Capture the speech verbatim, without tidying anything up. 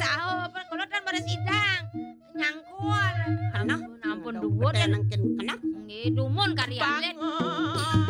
saho kolot kan pada sidang. Nyangkul. Kenah? Ampun ampun duwur kan nangkin kenah. nggih dumun karyan. Bangun.